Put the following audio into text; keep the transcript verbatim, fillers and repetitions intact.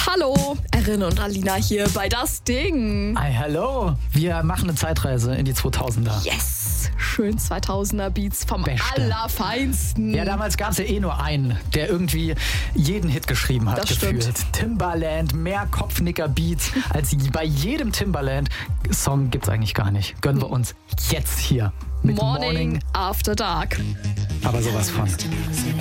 Hallo, Erin und Alina hier bei Das Ding. Hi, hallo. Wir machen eine Zeitreise in die zweitausender. Yes, schön zweitausender Beats vom Beste. Allerfeinsten. Ja, damals gab es ja eh nur einen, der irgendwie jeden Hit geschrieben hat, Das gefühlt. stimmt. Timbaland, mehr Kopfnicker-Beats als bei jedem Timbaland-Song gibt's eigentlich gar nicht. Gönnen wir uns jetzt hier mit Morning, Morning, After Dark. aber sowas von.